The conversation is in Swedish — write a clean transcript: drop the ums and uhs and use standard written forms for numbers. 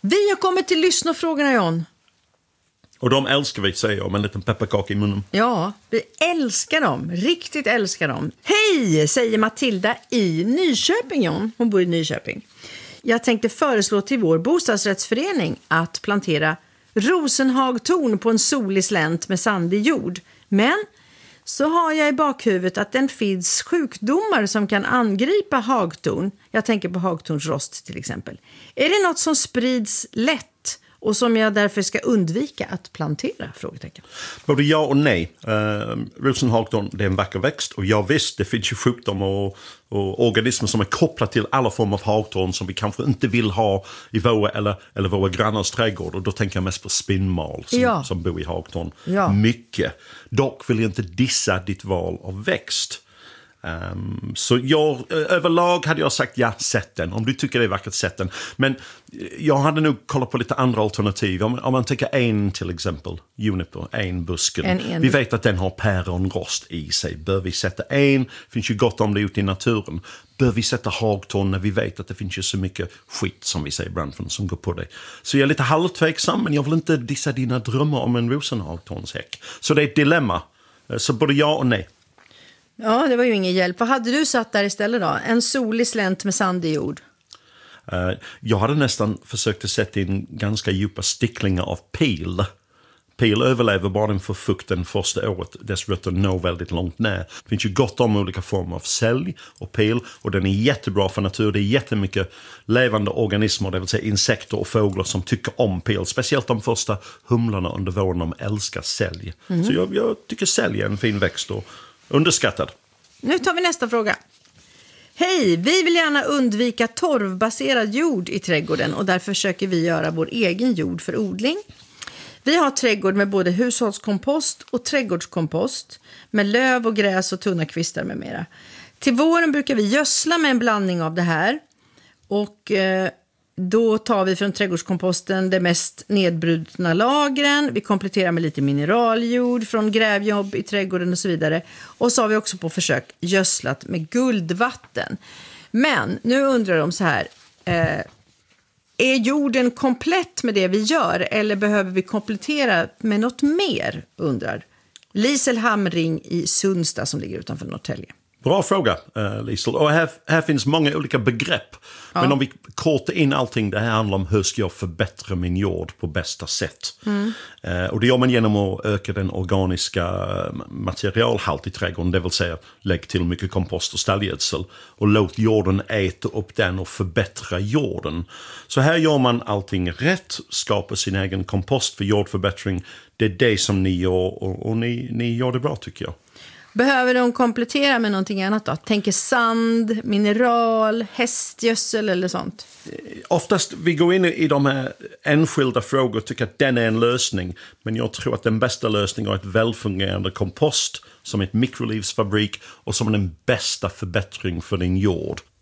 Vi har kommit till lyssnarfrågorna, John. Och de älskar vi, säger jag, med en liten pepparkaka i munnen. Ja, vi älskar dem. Riktigt älskar dem. Hej, säger Matilda i Nyköping, John. Hon bor i Nyköping. Jag tänkte föreslå till vår bostadsrättsförening att plantera rosenhagtorn på en solig slänt med sandig jord. Men så har jag i bakhuvudet att den finns sjukdomar som kan angripa hagtorn. Jag tänker på hagtornsrost till exempel. Är det något som sprids lätt och som jag därför ska undvika att plantera? Frågetecken. Både ja och nej. Rosenhagtorn, det är en vacker växt. Och ja visst, det finns ju sjukdomar och organismer som är kopplade till alla former av hagtorn som vi kanske inte vill ha i våra eller våra grannars trädgård. Och då tänker jag mest på spinnmal som bor i hagtorn. Ja. Mycket. Dock vill jag inte dissa ditt val av växt. Så överlag hade jag sagt ja, sätt den. Om du tycker det är vackert, sätt den. Men jag hade nog kollat på lite andra alternativ. Om man tänker en till exempel, juniper, en busken. Vi vet att den har päronrost i sig. Bör vi sätta en? Finns ju gott om det ute i naturen. Bör vi sätta hagtorn när vi vet att det finns ju så mycket skit, som vi säger ibland, som går på det. Så jag är lite halvtveksam, men jag vill inte dissa dina drömmar om en rosenhagtornshäck. Så det är ett dilemma. Så både ja och nej. Ja, det var ju ingen hjälp. Vad hade du satt där istället då? En solig slänt med sandig jord? Jag hade nästan försökt att sätta in ganska djupa sticklingar av pil. Pil överlever bara den för fukten första året. Dess rötter når väldigt långt ner. Det finns ju gott om olika former av sälj och pil. Och den är jättebra för natur. Det är jättemycket levande organismer, det vill säga insekter och fåglar som tycker om pil. Speciellt de första humlarna under våren, de älskar sälj. Så jag tycker sälj är en fin växt och underskattad. Nu tar vi nästa fråga. Hej, vi vill gärna undvika torvbaserad jord i trädgården och därför försöker vi göra vår egen jord för odling. Vi har trädgård med både hushållskompost och trädgårdskompost med löv och gräs och tunna kvistar med mera. Till våren brukar vi gödsla med en blandning av det här och då tar vi från trädgårdskomposten de mest nedbrutna lagren. Vi kompletterar med lite mineraljord från grävjobb i trädgården och så vidare. Och så har vi också på försök gödslat med guldvatten. Men nu undrar de så här. Är jorden komplett med det vi gör eller behöver vi komplettera med något mer, undrar Lisel Hamring i Sundsta som ligger utanför Norrtälje. Bra fråga, Lisel. Och här finns många olika begrepp. Ja. Men om vi kortar in allting, det här handlar om hur ska jag förbättra min jord på bästa sätt. Och det gör man genom att öka den organiska materialhalt i trädgården. Det vill säga, lägg till mycket kompost och stallgödsel. Och låt jorden äta upp den och förbättra jorden. Så här gör man allting rätt. Skapar sin egen kompost för jordförbättring. Det är det som ni gör och ni gör det bra, tycker jag. Behöver de komplettera med någonting annat då? Tänker sand, mineral, hästgödsel eller sånt? Oftast vi går in i de här enskilda frågor och tycker att den är en lösning. Men jag tror att den bästa lösningen är ett välfungerande kompost som ett mikrolivsfabrik och som den bästa förbättring för din jord.